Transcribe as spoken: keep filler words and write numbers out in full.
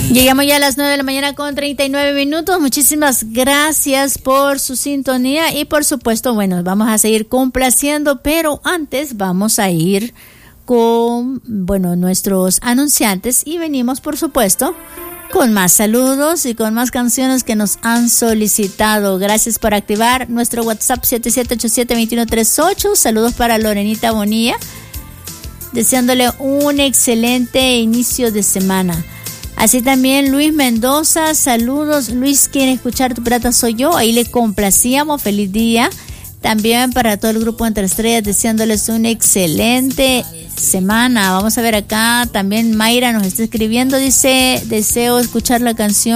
Llegamos ya a las nueve de la mañana con treinta y nueve minutos. Muchísimas gracias por su sintonía y por supuesto, bueno, vamos a seguir complaciendo, pero antes vamos a ir con, bueno, nuestros anunciantes y venimos, por supuesto, con más saludos y con más canciones que nos han solicitado. Gracias por activar nuestro WhatsApp siete siete ocho siete, dos uno tres ocho. Saludos para Lorenita Bonilla, deseándole un excelente inicio de semana. Así también Luis Mendoza, saludos. Luis quiere escuchar Tu Pirata Soy Yo, ahí le complacíamos, feliz día. También para todo el grupo Entre Estrellas, deseándoles una excelente semana. Vamos a ver acá, también Mayra nos está escribiendo, dice, deseo escuchar la canción